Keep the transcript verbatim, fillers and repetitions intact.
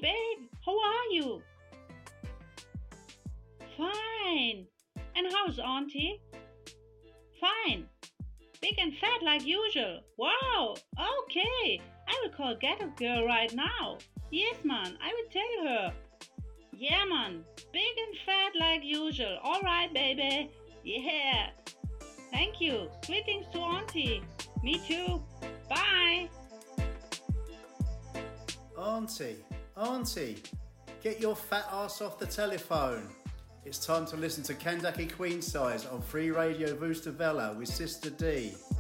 babe. How are you? Fine. And how's Auntie? Fine. Big and fat like usual. Wow. Okay. I will call Ghetto Girl right now. Yes, man. I will tell her. Yeah, man. Big and fat like usual. All right, baby. Yeah. Thank you. Greetings to Auntie. Me too. Bye. Auntie, Auntie, get your fat ass off the telephone. It's time to listen to Kandaki Queen Size on Free Radio Vustavella with Sister D.